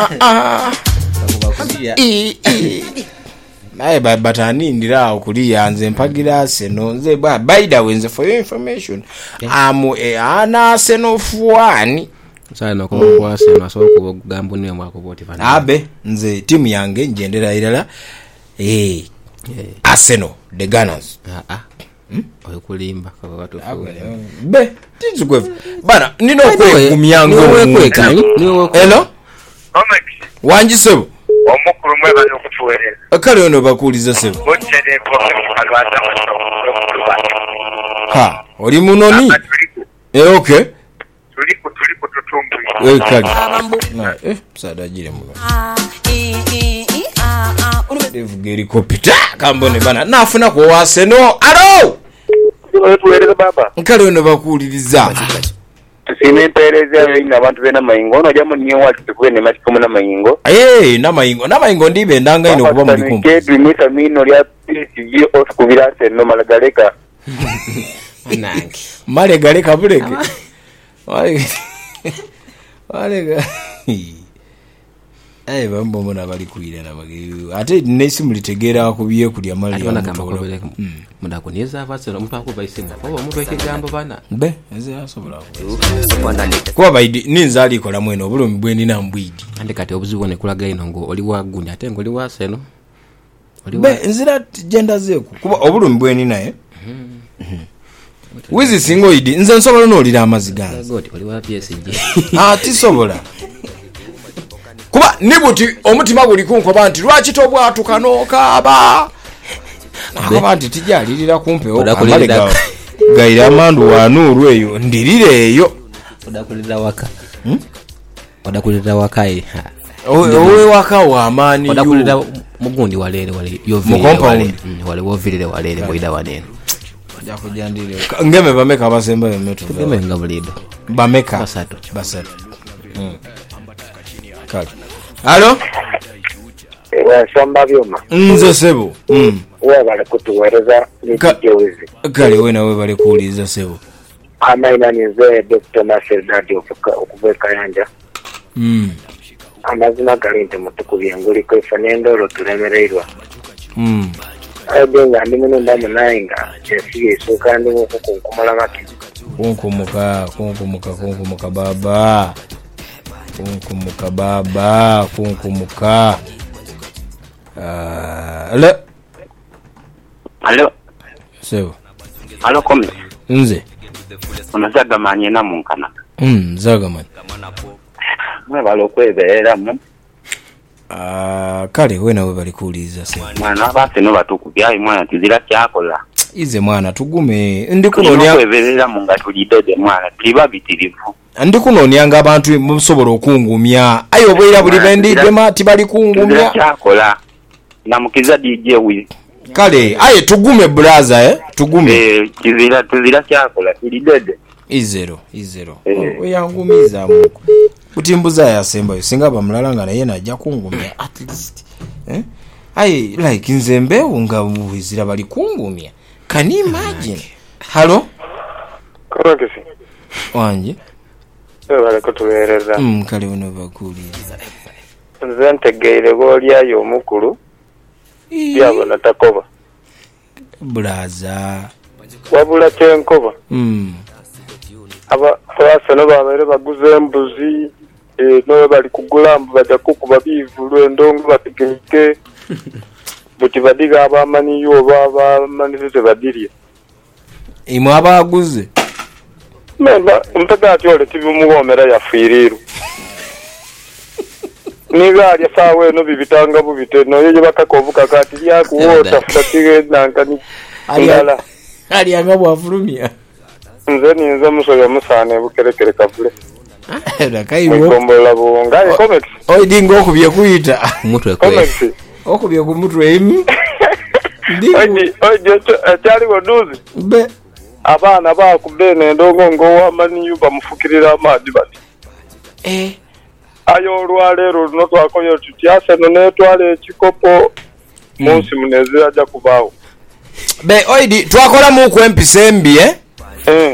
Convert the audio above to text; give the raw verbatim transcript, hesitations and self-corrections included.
ah naye batani ndira okuliya nze mpagira seno nze by the way nze for your information amu e ana seno fuani sana ko kwa seno so ko gambo ne mwako boti fana abe nze timu yange njendera ilala eh Arsenal the Gunners ah ah oyo kulimba kwa watu be tizugwe bana nino kwe kumyango hello Omex wanji sebo omukuru mweba yokutuwereza akale ono bakuliza sebo botede alwaza ha oli munoni eh okay tuliko tuliko tutumbu eh kali na eh sada jire muno devugeri kopita kambone bana nafuna ko waseno alo tuwereza baba nkale ono bakuliza tusime pereza ina abantu bena mayingo ono jamo niyo wati tukwene matikomo na mayingo eh na mayingo na mayingo ndibe ndanga ino kuba muri kumbu ke dimita mino lya P C G oskubira seno malagaleka nangi male galeka buleke wale wale eh bambo mona bali kuira na bagi ate nesi mulitegera kubiye kulya mali ya mutolo muda kuniza avatse omuntu akuba isinga baba omuntu ekigambo bana be eze asobola kuba baidi ninza ali kola mweno bulumi bweni na mbwidi ande kati obuzibone kulaga ino ngo oli waguni ate ngo oli waseno oli be nzira gender zeku kuba obulumi bweni naye wizi singoidi nze nsobola no lira amaziganza goti oli wa P S G ah tisobola kuba nibuti omutima guli kunkoba nti lwaki tobwatu kanoka aba nakoba nti tijalirira kumpewo amalega gaira amandu wanuru eyo ndirire eyo odakulira waka hmm? odakulira wakai owe waka wa amani yo odakulira mugundi walere wale yovile wale wale wovile walere boida wanene jako jandire ngeme bameka abasemba bemeto ngeme ngabulido bameka basatu basatu mm. Kali alo ewa somba byoma nze sebo mm wewe bale kutuwereza nijewezi kali wena wewe bale kuuliza sebo amaina nize Doctor Nasser Dadi okuveka yanja mm amazina galinte mutukubye nguli ko fanendo turemereirwa mm abenga ndimene ndamu nainga chesiye so kandi nko kunkumala maki kunkumuka kunkumuka kunkumuka baba kunkumuka baba kunkumuka ah le alo sebo alo komne nze unazaga manye na munkana mm zaga man mwe balo kwebera mu ah kale wena we bali kuuliza sebo mwana base no batukubya imwana tizira kyakola ize mwana tugume ndi kunonya kwebera mu ngatulidede mwana tiba bitirivu ndi kunonyanga abantu musobola okungumya ayo bwera buli bendi dema tibali kungumya kyakola namukiza D J wi kale aye tugume brother eh tugume eh kizira tuzira kyakola tulidede izero izero oh, oyangumiza muko kutimbuza yasemba yosinga bamlalanga naye najja kungumya at least eh aye like nzembe unga muhizira bali kungumya can you imagine hello korogesi wanje bale kutuwereza mm kale uno bakuliza nze ntegeire golya yo mukuru byabona takoba braza wabula chenkoba mm aba abasano babere baguze embuzi eh no bali kugula mbu baja kukuba bivulwe ndongo bategeke buti badiga abamani yo baba manifeste badirye imwe abaguze Mba mpaka atole tibi mugomera yafiriru niga ali sawe no bibitanga bubite no yeje bakakovuka kati ya kuota fatige nankani ala ali angabwa fulumia nze ninze musoya musane bukerekere kavule na kaiwo kombola bonga e comics oi dingo okubye kuyita mutwe kwe comics okubye ku mutwe emi ndi oji oji atali woduzi be abana ba kubene ndongo ngo wamani yuba mufukirira amadi bati eh ayo lwalero no twakoyo tutyase no netwale chikopo munsi munezera aja kubawo be oidi twakola mu kwempisembi eh eh